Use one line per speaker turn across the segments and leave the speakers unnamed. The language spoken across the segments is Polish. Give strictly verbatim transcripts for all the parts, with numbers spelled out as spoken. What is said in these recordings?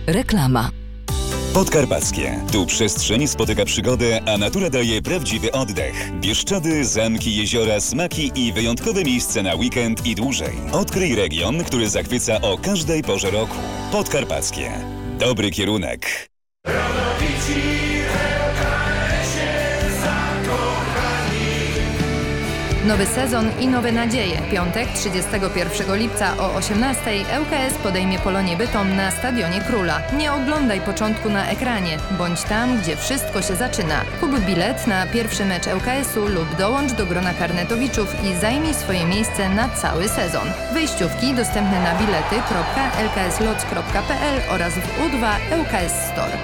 Reklama.
Podkarpackie. Tu przestrzeń spotyka przygodę, a natura daje prawdziwy oddech. Bieszczady, zamki, jeziora, smaki i wyjątkowe miejsce na weekend i dłużej. Odkryj region, który zachwyca o każdej porze roku. Podkarpackie. Dobry kierunek.
Nowy sezon i nowe nadzieje. Piątek, trzydziestego pierwszego lipca o osiemnastej L K S podejmie Polonię Bytom na Stadionie Króla. Nie oglądaj początku na ekranie. Bądź tam, gdzie wszystko się zaczyna. Kup bilet na pierwszy mecz L K S u lub dołącz do grona karnetowiczów i zajmij swoje miejsce na cały sezon. Wejściówki dostępne na bilety kropka l k s lots kropka p l oraz w U dwa L K S Store.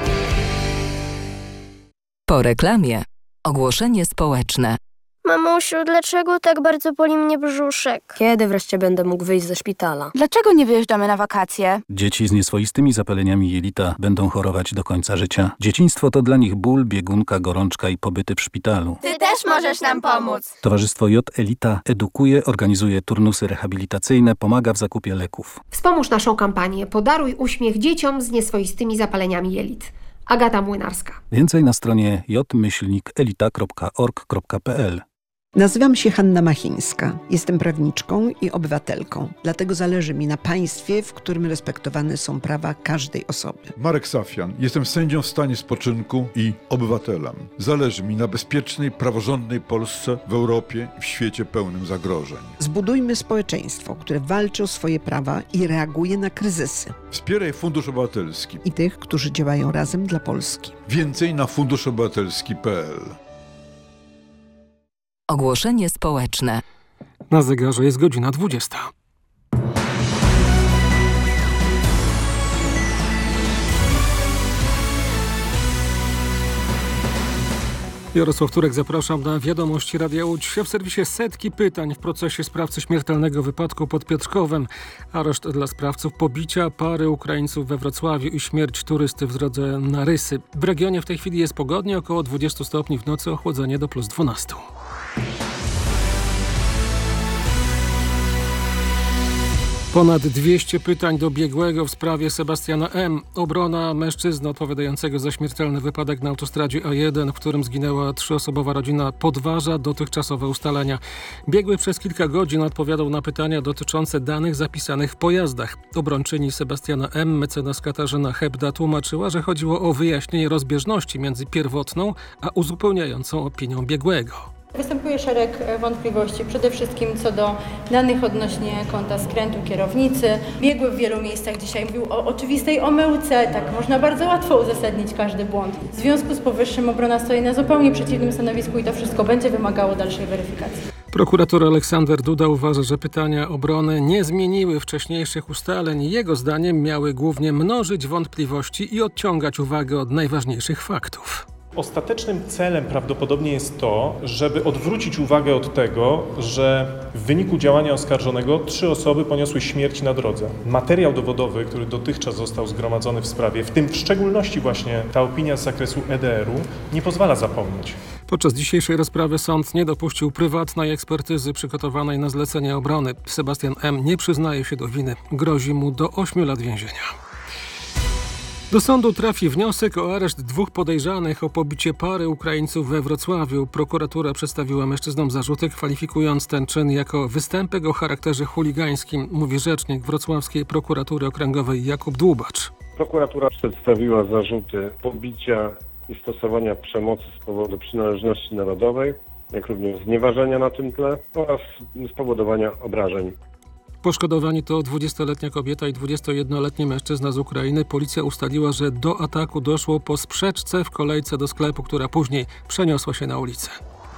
Po reklamie. Ogłoszenie społeczne.
Mamusiu, dlaczego tak bardzo boli mnie brzuszek?
Kiedy wreszcie będę mógł wyjść ze szpitala?
Dlaczego nie wyjeżdżamy na wakacje?
Dzieci z nieswoistymi zapaleniami jelita będą chorować do końca życia. Dzieciństwo to dla nich ból, biegunka, gorączka i pobyty w szpitalu.
Ty też możesz nam pomóc.
Towarzystwo J Elita edukuje, organizuje turnusy rehabilitacyjne, pomaga w zakupie leków.
Wspomóż naszą kampanię Podaruj uśmiech dzieciom z nieswoistymi zapaleniami jelit. Agata Młynarska.
Więcej na stronie j myślnik elita kropka org kropka p l.
Nazywam się Hanna Machińska. Jestem prawniczką i obywatelką. Dlatego zależy mi na państwie, w którym respektowane są prawa każdej osoby.
Marek Safian. Jestem sędzią w stanie spoczynku i obywatelem. Zależy mi na bezpiecznej, praworządnej Polsce w Europie i w świecie pełnym zagrożeń.
Zbudujmy społeczeństwo, które walczy o swoje prawa i reaguje na kryzysy.
Wspieraj Fundusz Obywatelski.
I tych, którzy działają razem dla Polski.
Więcej na funduszobywatelski kropka p l.
Ogłoszenie społeczne.
Na zegarze jest godzina dwudziesta. Jarosław Turek, zapraszam na wiadomości Radia Łódź. W serwisie setki pytań w procesie sprawcy śmiertelnego wypadku pod Piotrkowem. Areszt dla sprawców pobicia pary Ukraińców we Wrocławiu i śmierć turysty w drodze na Rysy. W regionie w tej chwili jest pogodnie, około dwadzieścia stopni, w nocy ochłodzenie do plus dwanaście. Ponad dwieście pytań do biegłego w sprawie Sebastiana M. Obrona mężczyzny odpowiadającego za śmiertelny wypadek na autostradzie A jeden, w którym zginęła trzyosobowa rodzina, podważa dotychczasowe ustalenia. Biegły przez kilka godzin odpowiadał na pytania dotyczące danych zapisanych w pojazdach. Obrończyni Sebastiana M. mecenas Katarzyna Hebda tłumaczyła, że chodziło o wyjaśnienie rozbieżności między pierwotną a uzupełniającą opinią biegłego.
Występuje szereg wątpliwości, przede wszystkim co do danych odnośnie konta skrętu kierownicy. Biegły w wielu miejscach dzisiaj mówił o oczywistej omyłce, tak można bardzo łatwo uzasadnić każdy błąd. W związku z powyższym obrona stoi na zupełnie przeciwnym stanowisku i to wszystko będzie wymagało dalszej weryfikacji.
Prokurator Aleksander Duda uważa, że pytania obrony nie zmieniły wcześniejszych ustaleń. Jego zdaniem miały głównie mnożyć wątpliwości i odciągać uwagę od najważniejszych faktów.
Ostatecznym celem prawdopodobnie jest to, żeby odwrócić uwagę od tego, że w wyniku działania oskarżonego trzy osoby poniosły śmierć na drodze. Materiał dowodowy, który dotychczas został zgromadzony w sprawie, w tym w szczególności właśnie ta opinia z zakresu E D R u, nie pozwala zapomnieć.
Podczas dzisiejszej rozprawy sąd nie dopuścił prywatnej ekspertyzy przygotowanej na zlecenie obrony. Sebastian M. nie przyznaje się do winy. Grozi mu do ośmiu lat więzienia. Do sądu trafi wniosek o areszt dwóch podejrzanych o pobicie pary Ukraińców we Wrocławiu. Prokuratura przedstawiła mężczyznom zarzuty, kwalifikując ten czyn jako występek o charakterze chuligańskim, mówi rzecznik wrocławskiej prokuratury okręgowej Jakub Dłubacz.
Prokuratura przedstawiła zarzuty pobicia i stosowania przemocy z powodu przynależności narodowej, jak również znieważenia na tym tle oraz spowodowania obrażeń.
Poszkodowani to dwudziestoletnia kobieta i dwudziestojednoletni mężczyzna z Ukrainy. Policja ustaliła, że do ataku doszło po sprzeczce w kolejce do sklepu, która później przeniosła się na ulicę.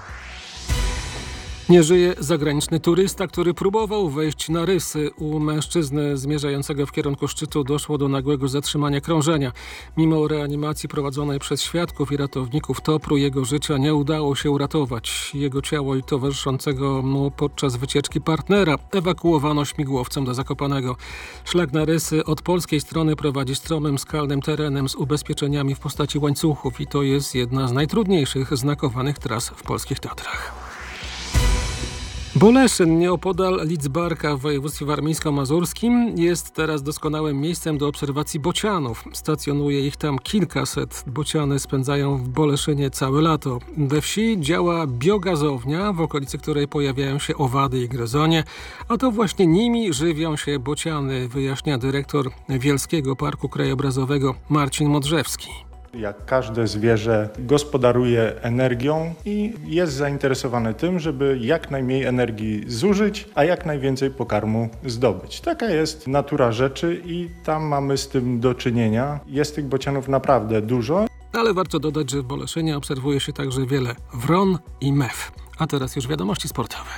Nie żyje zagraniczny turysta, który próbował wejść na Rysy. U mężczyzny zmierzającego w kierunku szczytu doszło do nagłego zatrzymania krążenia. Mimo reanimacji prowadzonej przez świadków i ratowników Topru jego życia nie udało się uratować. Jego ciało i towarzyszącego mu podczas wycieczki partnera ewakuowano śmigłowcem do Zakopanego. Szlak na Rysy od polskiej strony prowadzi stromym, skalnym terenem z ubezpieczeniami w postaci łańcuchów i to jest jedna z najtrudniejszych znakowanych tras w polskich Tatrach. Boleszyn, nieopodal Lidzbarka w województwie warmińsko-mazurskim, jest teraz doskonałym miejscem do obserwacji bocianów. Stacjonuje ich tam kilkaset. Bociany spędzają w Boleszynie całe lato. We wsi działa biogazownia, w okolicy której pojawiają się owady i gryzonie, a to właśnie nimi żywią się bociany, wyjaśnia dyrektor Wielskiego Parku Krajobrazowego Marcin Modrzewski.
Jak każde zwierzę gospodaruje energią i jest zainteresowane tym, żeby jak najmniej energii zużyć, a jak najwięcej pokarmu zdobyć. Taka jest natura rzeczy i tam mamy z tym do czynienia. Jest tych bocianów naprawdę dużo.
Ale warto dodać, że w Boleszynie obserwuje się także wiele wron i mew. A teraz już wiadomości sportowe.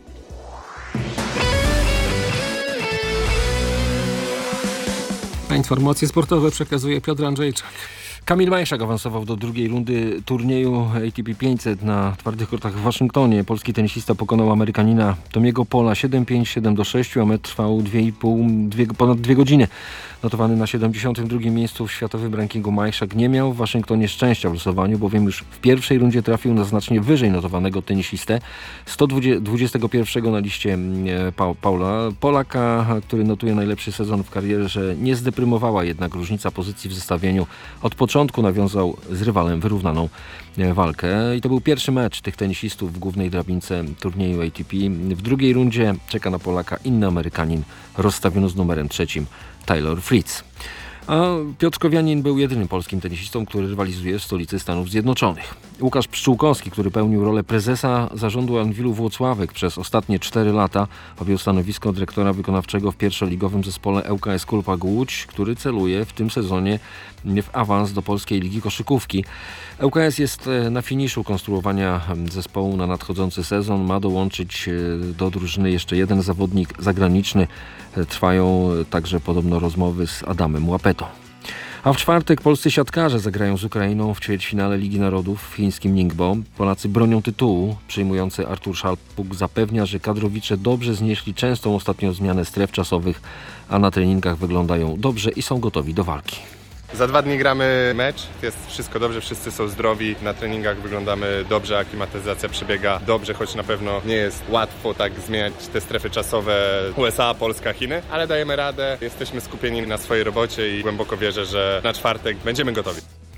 A informacje sportowe przekazuje Piotr Andrzejczak.
Kamil Majszak awansował do drugiej rundy turnieju A T P pięćset na twardych kortach w Waszyngtonie. Polski tenisista pokonał Amerykanina Tomiego Pola siedem pięć, siedem do sześciu, a mecz trwał dwie i pół, dwie, ponad dwie godziny. Notowany na siedemdziesiątym drugim miejscu w światowym rankingu Majszak nie miał w Waszyngtonie szczęścia w losowaniu, bowiem już w pierwszej rundzie trafił na znacznie wyżej notowanego tenisistę, sto dwudziestego pierwszego na liście pa- Paula. Polaka, który notuje najlepszy sezon w karierze, nie zdeprymowała jednak różnica pozycji w zestawieniu. Od początku nawiązał z rywalem wyrównaną walkę i to był pierwszy mecz tych tenisistów w głównej drabince turnieju A T P. W drugiej rundzie czeka na Polaka inny Amerykanin, rozstawiony z numerem trzecim, Taylor Fritz. A Piotr Kowianin był jedynym polskim tenisistą, który rywalizuje w stolicy Stanów Zjednoczonych. Łukasz Pszczółkowski, który pełnił rolę prezesa zarządu Anwilu Włocławek przez ostatnie cztery lata, objął stanowisko dyrektora wykonawczego w pierwszoligowym zespole L K S Kulpa Głódź, który celuje w tym sezonie w awans do Polskiej Ligi Koszykówki. L K S jest na finiszu konstruowania zespołu na nadchodzący sezon. Ma dołączyć do drużyny jeszcze jeden zawodnik zagraniczny. Trwają także podobno rozmowy z Adamem Łapetą. A w czwartek polscy siatkarze zagrają z Ukrainą w ćwierćfinale Ligi Narodów w chińskim Ningbo. Polacy bronią tytułu. Przyjmujący Artur Szalpuk zapewnia, że kadrowicze dobrze znieśli częstą ostatnią zmianę stref czasowych, a na treningach wyglądają dobrze i są gotowi do walki.
Za dwa dni gramy mecz, jest wszystko dobrze, wszyscy są zdrowi, na treningach wyglądamy dobrze, aklimatyzacja przebiega dobrze, choć na pewno nie jest łatwo tak zmieniać te strefy czasowe U S A, Polska, Chiny, ale dajemy radę, jesteśmy skupieni na swojej robocie i głęboko wierzę, że na czwartek będziemy gotowi.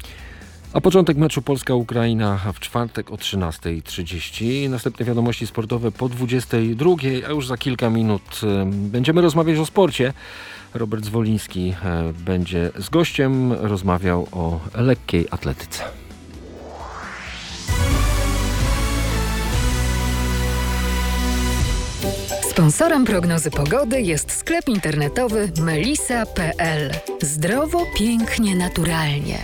A początek meczu Polska-Ukraina w czwartek o trzynasta trzydzieści. Następne wiadomości sportowe po dwudziestej drugiej, a już za kilka minut będziemy rozmawiać o sporcie. Robert Zwoliński będzie z gościem rozmawiał o lekkiej atletyce.
Sponsorem prognozy pogody jest sklep internetowy melisa kropka p l. Zdrowo, pięknie, naturalnie.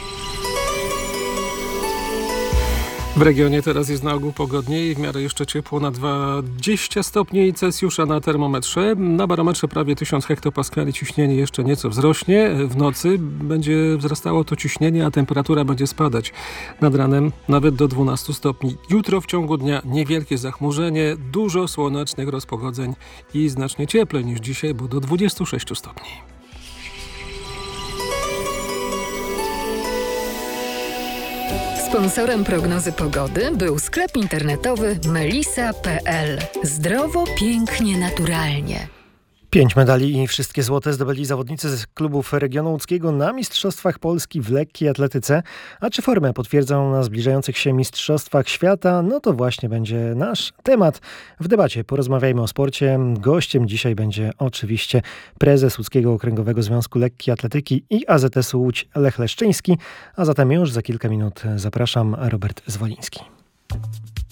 W regionie teraz jest na ogół pogodniej, w miarę jeszcze ciepło, na dwadzieścia stopni Celsjusza na termometrze. Na barometrze prawie tysiąc hektopaskali, ciśnienie jeszcze nieco wzrośnie. W nocy będzie wzrastało to ciśnienie, a temperatura będzie spadać. Nad ranem nawet do dwunastu stopni. Jutro w ciągu dnia niewielkie zachmurzenie, dużo słonecznych rozpogodzeń i znacznie cieplej niż dzisiaj, bo do dwudziestu sześciu stopni.
Sponsorem prognozy pogody był sklep internetowy melisa kropka p l. Zdrowo, pięknie, naturalnie.
Pięć medali i wszystkie złote zdobyli zawodnicy z klubów regionu łódzkiego na Mistrzostwach Polski w lekkiej atletyce. A czy formę potwierdzą na zbliżających się Mistrzostwach Świata? No to właśnie będzie nasz temat. W debacie porozmawiajmy o sporcie. Gościem dzisiaj będzie oczywiście prezes Łódzkiego Okręgowego Związku Lekkiej Atletyki i A Z S u Łódź Lech Leszczyński. A zatem już za kilka minut zapraszam, Robert Zwoliński.